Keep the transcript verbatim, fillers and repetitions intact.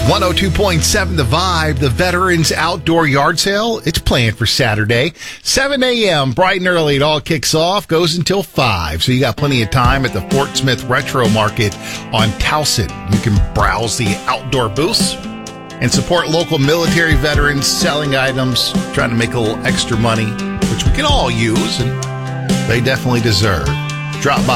one oh two point seven The Vibe, the Veterans Outdoor Yard Sale. It's planned for Saturday, seven a.m., bright and early. It all kicks off, goes until five. So you got plenty of time at the Fort Smith Retro Market on Towson. You can browse the outdoor booths and support local military veterans selling items, trying to make a little extra money, which we can all use and they definitely deserve. Drop by